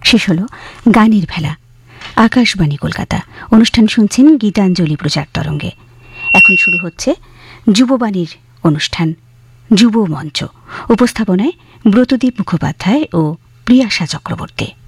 শেষ হল গানের ভেলা। আকাশবাণী কলকাতা। অনুষ্ঠান শুনছেন গীতাঞ্জলি প্রচার তরঙ্গে। এখন শুরু হচ্ছে যুববাণীর অনুষ্ঠান যুব মঞ্চ। উপস্থাপনায় ব্রতদীপ মুখোপাধ্যায় ও প্রিয়াশা চক্রবর্তী।